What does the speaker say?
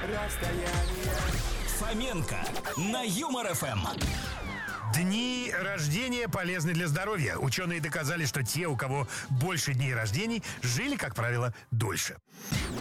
Фоменко на Юмор ФМ. Дни рождения полезны для здоровья. Ученые доказали, что те, у кого больше дней рождений, жили, как правило, дольше.